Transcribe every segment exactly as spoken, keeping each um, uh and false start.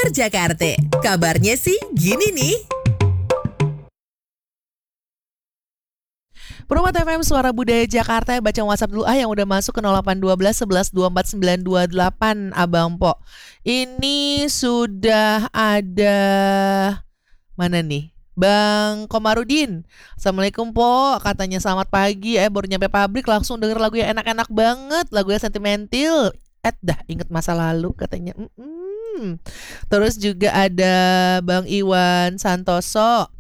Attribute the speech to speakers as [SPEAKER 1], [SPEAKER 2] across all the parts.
[SPEAKER 1] Kabar Jakarta, kabarnya sih gini nih.
[SPEAKER 2] Perumah F M Suara Budaya Jakarta, baca WhatsApp dulu ah yang udah masuk ke nol delapan satu dua satu satu dua empat sembilan dua delapan Abang Po. Ini sudah ada mana nih? Bang Komarudin. Assalamualaikum Po, katanya selamat pagi. Eh baru nyampe pabrik langsung denger lagu yang enak-enak banget, lagunya sentimental. Eh dah inget masa lalu katanya. Mm-mm. Terus juga ada Bang Iwan Santoso.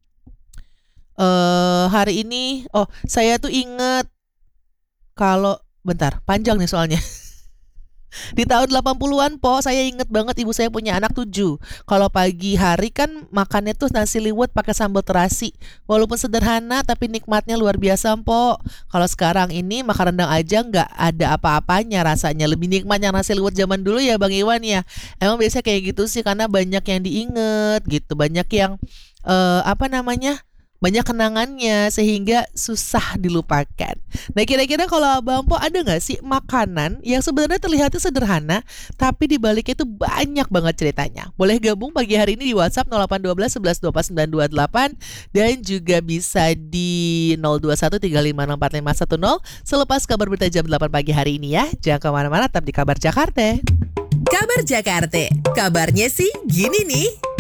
[SPEAKER 2] Uh, hari ini, oh saya tuh inget kalau, bentar, panjang nih soalnya. Di tahun delapan puluhan Po, saya inget banget ibu saya punya anak tujuh. Kalau pagi hari kan makannya tuh nasi liwet pakai sambal terasi. Walaupun sederhana tapi nikmatnya luar biasa Po. Kalau sekarang ini makan rendang aja nggak ada apa-apanya rasanya. Lebih nikmat yang nasi liwet zaman dulu ya Bang Iwan ya. Emang biasanya kayak gitu sih karena banyak yang diinget gitu. Banyak yang uh, apa namanya banyak kenangannya sehingga susah dilupakan. Nah kira-kira kalau Abang Po ada gak sih makanan yang sebenarnya terlihatnya sederhana tapi di baliknya itu banyak banget ceritanya? Boleh gabung pagi hari ini di WhatsApp nol delapan satu dua satu satu dua empat sembilan dua delapan dan juga bisa di nol dua satu tiga lima enam empat lima satu nol selepas kabar berita jam delapan pagi hari ini ya. Jangan kemana-mana, tetap di Kabar Jakarta.
[SPEAKER 1] Kabar Jakarta, kabarnya sih gini nih.